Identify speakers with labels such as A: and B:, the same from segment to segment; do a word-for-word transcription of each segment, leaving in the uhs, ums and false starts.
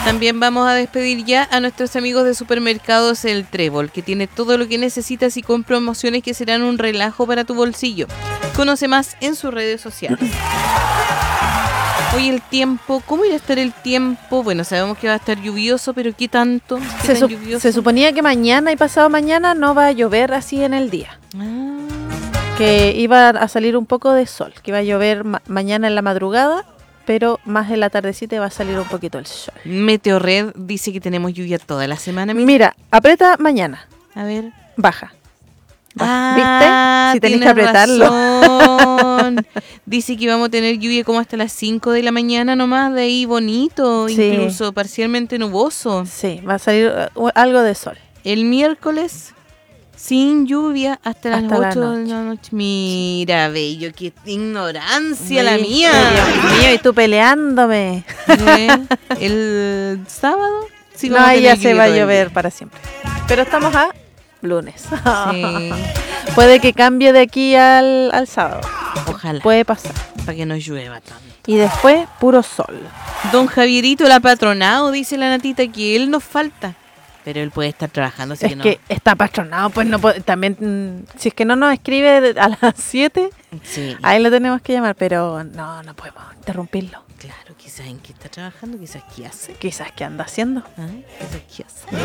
A: También vamos a despedir ya a nuestros amigos de Supermercados El Trébol, que tiene todo lo que necesitas y con promociones que serán un relajo para tu bolsillo. Conoce más en sus redes sociales. Hoy el tiempo, ¿cómo irá a estar el tiempo? Bueno, sabemos que va a estar lluvioso, pero ¿qué tanto? ¿Qué
B: Se, su-
A: lluvioso?
B: se suponía que mañana y pasado mañana no va a llover así en el día.
A: Ah.
B: Que iba a salir un poco de sol, que iba a llover ma- mañana en la madrugada, pero más en la tardecita va a salir un poquito el sol.
A: Meteorred dice que tenemos lluvia toda la semana. Mira,
B: Mira, aprieta mañana,
A: a ver.
B: baja.
A: Ah,
B: ¿Viste? Si tenés que
A: tienes
B: apretarlo.
A: razón. Dice que vamos a tener lluvia como hasta las cinco de la mañana nomás, de ahí bonito,
B: Sí.
A: incluso parcialmente nuboso.
B: Sí, va a salir uh, algo de sol.
A: El miércoles, sin lluvia, hasta las
B: Hasta la
A: ocho de
B: noche.
A: la noche. Mira, bello, qué ignorancia la
B: ¿Viste?
A: mía.
B: Dios mío, y tú peleándome.
A: ¿Eh? El sábado, sí,
B: No,
A: vamos a
B: ahí
A: tener
B: ya se
A: lluvia
B: va a
A: todo el
B: llover
A: día.
B: para siempre. Pero estamos a lunes.
A: Sí,
B: Puede que cambie de aquí al, al sábado.
A: ojalá,
B: Puede pasar.
A: para que no llueva tanto.
B: Y después, puro sol.
A: Don Javierito, el apatronado, dice la Natita que él nos falta. Pero él puede estar trabajando, así
B: Es
A: que no.
B: que está patronado, pues no puede, también, mm, si es que no nos escribe de- a las siete,
A: Sí,
B: ahí lo tenemos que llamar, pero no, no podemos interrumpirlo.
A: claro, quizás en qué está trabajando, quizás qué hace.
B: Quizás qué anda haciendo,
A: ¿Ah? Quizás qué hace.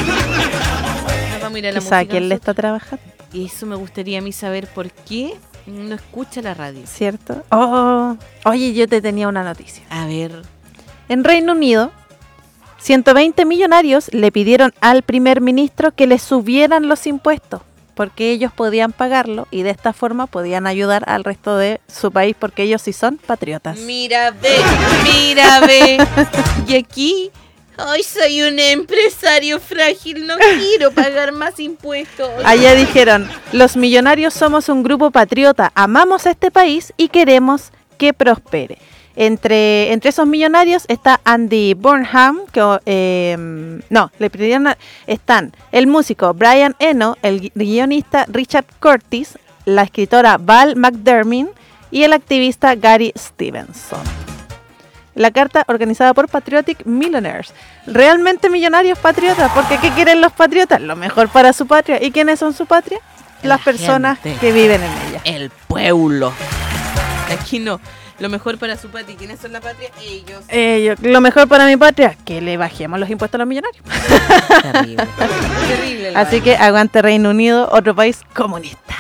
A: Nos vamos a ir a la
B: quizás
A: música
B: quién le
A: nosotros.
B: está trabajando,
A: Y eso me gustaría a mí saber por qué no escucha la radio.
B: ¿cierto? Oh, oye, yo te tenía una noticia.
A: A ver,
B: En Reino Unido, ciento veinte millonarios le pidieron al primer ministro que les subieran los impuestos, porque ellos podían pagarlo y de esta forma podían ayudar al resto de su país, porque ellos sí son patriotas.
A: mira, ve, mira, ve. Y aquí, ay, soy un empresario frágil, no quiero pagar más impuestos.
B: Allá dijeron, los millonarios somos un grupo patriota, amamos a este país y queremos que prospere. Entre, entre esos millonarios está Andy Burnham, que eh, no, le pidieron a- están el músico Brian Eno, el gui- guionista Richard Curtis, la escritora Val McDermott y el activista Gary Stevenson. La carta organizada por Patriotic Millionaires. Realmente millonarios patriotas, porque ¿qué quieren los patriotas? Lo mejor para su patria. ¿Y quiénes son su patria?
A: La
B: Las personas
A: gente.
B: que viven en ella.
A: El pueblo. Aquí no. Lo mejor para su patria. ¿Quiénes son la patria? Ellos.
B: Eh, yo- lo mejor para mi patria, que le bajemos los impuestos a los millonarios.
A: Terrible. Terrible. la
B: Así que aguante Reino Unido, otro país comunista.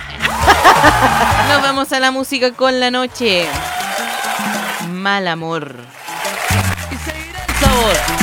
A: Nos vamos a la música con la noche. Mal amor. Y seguirá el sabor.